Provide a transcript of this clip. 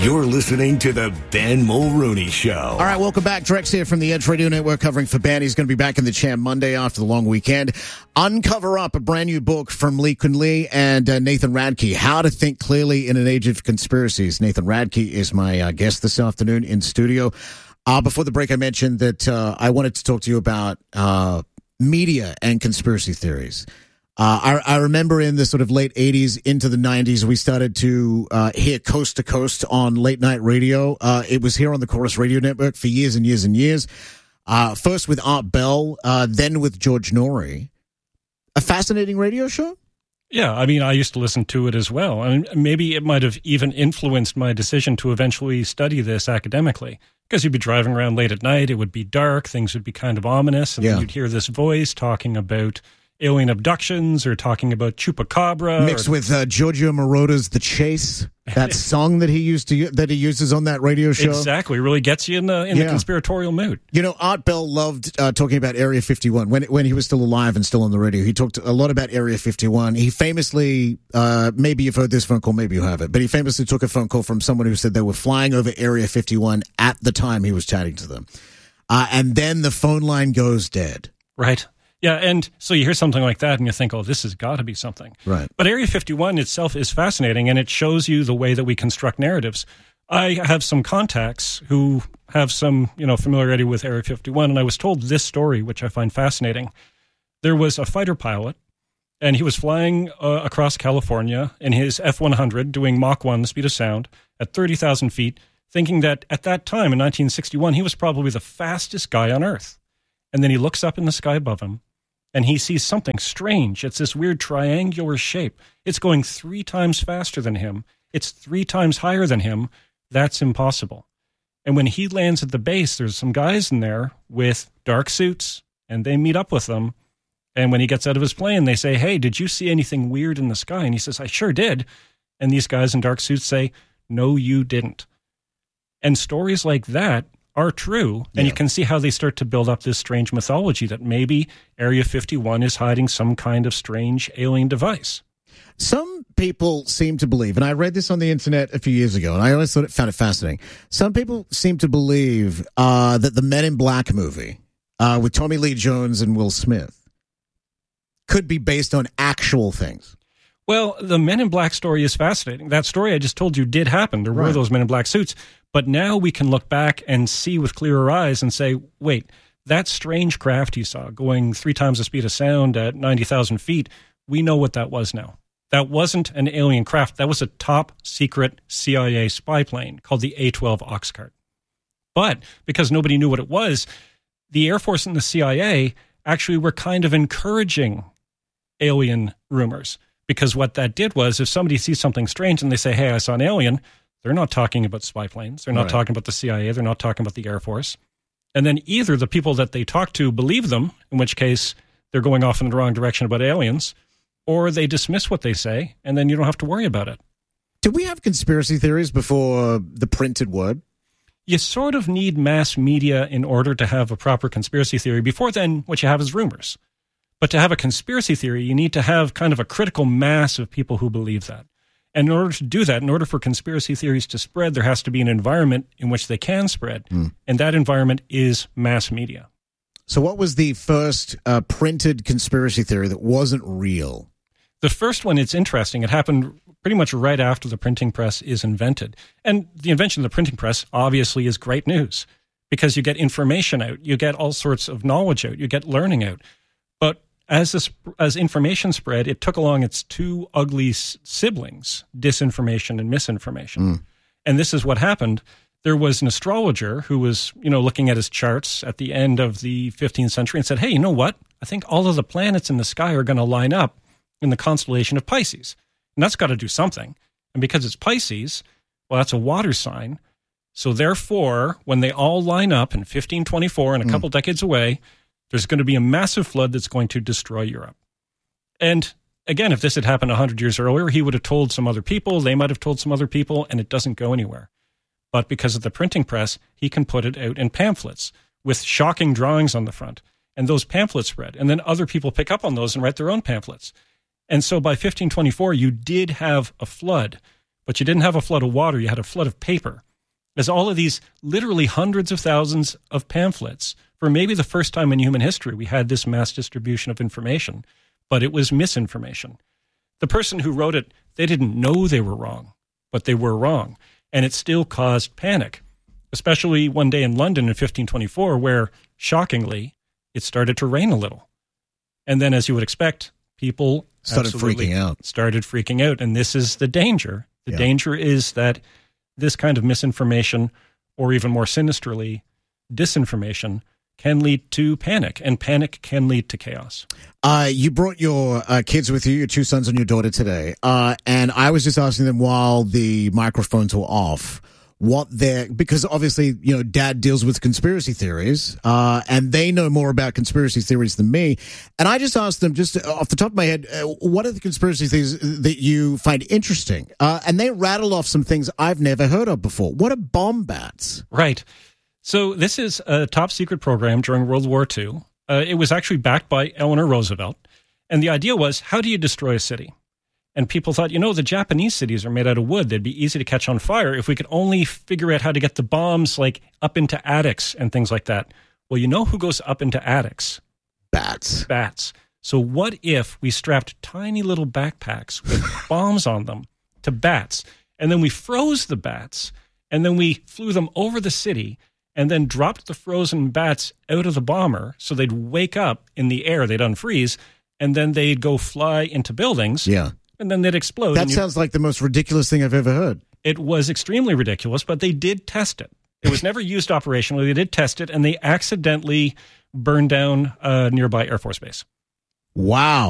You're listening to the Ben Mulrooney Show. All right, welcome back. Drex here from the Edge Radio Network covering for Ben. He's going to be back in the chair Monday after the long weekend. Uncover Up, a brand new book from Lee Kun Lee and Nathan Radke, How to Think Clearly in an Age of Conspiracies. Nathan Radke is my guest this afternoon in studio. Before the break, I mentioned that I wanted to talk to you about media and conspiracy theories. I remember in the sort of late 80s into the 90s, we started to hear Coast to Coast on late night radio. It was here on the Chorus Radio Network for years and years and years. First with Art Bell, then with George Norrie. A fascinating radio show? Yeah, I mean, I used to listen to it as well. I mean, maybe it might have even influenced my decision to eventually study this academically. Because you'd be driving around late at night, it would be dark, things would be kind of ominous, and then you'd hear this voice talking about alien abductions or talking about chupacabra. Mixed with Giorgio Moroder's The Chase, that song that he uses on that radio show. Exactly. It really gets you in the conspiratorial mood. You know, Art Bell loved talking about Area 51. When he was still alive and still on the radio, he talked a lot about Area 51. He famously, maybe you've heard this phone call, maybe you haven't, but he famously took a phone call from someone who said they were flying over Area 51 at the time he was chatting to them. And then the phone line goes dead. Right. Yeah, and so you hear something like that and you think, oh, this has got to be something. Right. But Area 51 itself is fascinating, and it shows you the way that we construct narratives. I have some contacts who have some, familiarity with Area 51, and I was told this story, which I find fascinating. There was a fighter pilot, and he was flying across California in his F-100, doing Mach 1, the speed of sound, at 30,000 feet, thinking that at that time, in 1961, he was probably the fastest guy on Earth. And then he looks up in the sky above him, and he sees something strange. It's this weird triangular shape. It's going 3 times faster than him. It's 3 times higher than him. That's impossible. And when he lands at the base, there's some guys in there with dark suits, and they meet up with them. And when he gets out of his plane, they say, hey, did you see anything weird in the sky? And he says, I sure did. And these guys in dark suits say, no, you didn't. And stories like that are true, and you can see how they start to build up this strange mythology that maybe Area 51 is hiding some kind of strange alien device. Some people seem to believe, and I read this on the internet a few years ago, and I always found it fascinating. Some people seem to believe that the Men in Black movie with Tommy Lee Jones and Will Smith could be based on actual things. Well, the Men in Black story is fascinating. That story I just told you did happen. There were those Men in Black suits. But now we can look back and see with clearer eyes and say, wait, that strange craft you saw going 3 times the speed of sound at 90,000 feet, we know what that was now. That wasn't an alien craft. That was a top secret CIA spy plane called the A-12 Oxcart. But because nobody knew what it was, the Air Force and the CIA actually were kind of encouraging alien rumors. Because what that did was, if somebody sees something strange and they say, hey, I saw an alien, they're not talking about spy planes. They're not talking about the CIA. They're not talking about the Air Force. And then either the people that they talk to believe them, in which case they're going off in the wrong direction about aliens, or they dismiss what they say, and then you don't have to worry about it. Did we have conspiracy theories before the printed word? You sort of need mass media in order to have a proper conspiracy theory. Before then, what you have is rumors. But to have a conspiracy theory, you need to have kind of a critical mass of people who believe that. And in order to do that, in order for conspiracy theories to spread, there has to be an environment in which they can spread. And that environment is mass media. So what was the first printed conspiracy theory that wasn't real? The first one, it's interesting. It happened pretty much right after the printing press is invented. And the invention of the printing press obviously is great news because you get information out. You get all sorts of knowledge out. You get learning out. But as information spread, it took along its 2 ugly siblings, disinformation and misinformation. And this is what happened. There was an astrologer who was, looking at his charts at the end of the 15th century and said, hey, you know what? I think all of the planets in the sky are going to line up in the constellation of Pisces. And that's got to do something. And because it's Pisces, well, that's a water sign. So therefore, when they all line up in 1524 and a couple decades away, there's going to be a massive flood that's going to destroy Europe. And again, if this had happened 100 years earlier, he would have told some other people, they might have told some other people, and it doesn't go anywhere. But because of the printing press, he can put it out in pamphlets with shocking drawings on the front. And those pamphlets spread. And then other people pick up on those and write their own pamphlets. And so by 1524, you did have a flood. but you didn't have a flood of water. You had a flood of paper. As all of these literally hundreds of thousands of pamphlets, for maybe the first time in human history, we had this mass distribution of information, but it was misinformation. The person who wrote it, they didn't know they were wrong, but they were wrong. And it still caused panic, especially one day in London in 1524, where, shockingly, it started to rain a little. And then, as you would expect, people started freaking out. And this is the danger. The danger is that this kind of misinformation, or even more sinisterly, disinformation, can lead to panic, and panic can lead to chaos. You brought your kids with you, your 2 sons and your daughter today, and I was just asking them while the microphones were off, because obviously, Dad deals with conspiracy theories, and they know more about conspiracy theories than me. And I just asked them, just off the top of my head, what are the conspiracy theories that you find interesting? And they rattled off some things I've never heard of before. What are bomb bats? Right. So this is a top secret program during World War II. It was actually backed by Eleanor Roosevelt. And the idea was, how do you destroy a city? And people thought, the Japanese cities are made out of wood. They'd be easy to catch on fire if we could only figure out how to get the bombs up into attics and things like that. Well, you know who goes up into attics? Bats. So what if we strapped tiny little backpacks with bombs on them to bats, and then we froze the bats, and then we flew them over the city, and then dropped the frozen bats out of the bomber so they'd wake up in the air, they'd unfreeze, and then they'd go fly into buildings. Yeah. And then they'd explode. That sounds like the most ridiculous thing I've ever heard. It was extremely ridiculous, but they did test it. It was never used operationally. They did test it, and they accidentally burned down a nearby Air Force base. Wow.